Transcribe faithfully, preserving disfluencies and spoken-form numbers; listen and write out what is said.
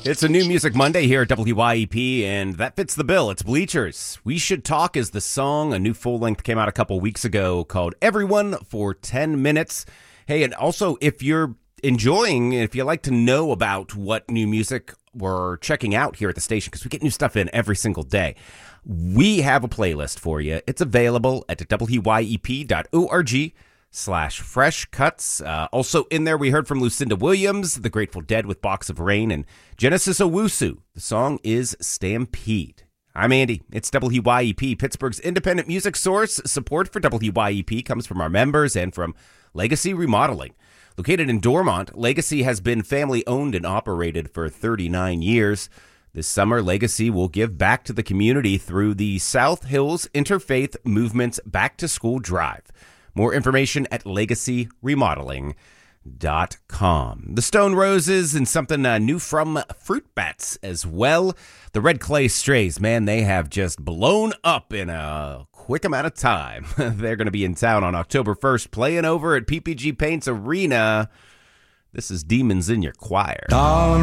It's a new Music Monday here at W Y E P, and that fits the bill. It's Bleachers. We Should Talk is the song. A new full-length came out a couple weeks ago called Everyone for ten minutes. Hey, and also, if you're enjoying, if you like to know about what new music we're checking out here at the station, because we get new stuff in every single day, we have a playlist for you. It's available at W Y E P dot org slash fresh cuts. Uh, also in there, we heard from Lucinda Williams, The Grateful Dead with Box of Rain, and Genesis Owusu. The song is Stampede. I'm Andy. It's W Y E P, Pittsburgh's independent music source. Support for W Y E P comes from our members and from Legacy Remodeling. Located in Dormont, Legacy has been family-owned and operated for thirty-nine years. This summer, Legacy will give back to the community through the South Hills Interfaith Movement's Back to School Drive. More information at legacy remodeling dot com. The Stone Roses and something uh, new from Fruit Bats as well. The Red Clay Strays, man, they have just blown up in a quick amount of time. They're going to be in town on October first, playing over at P P G Paints Arena. This is Demons in Your Choir. Darling,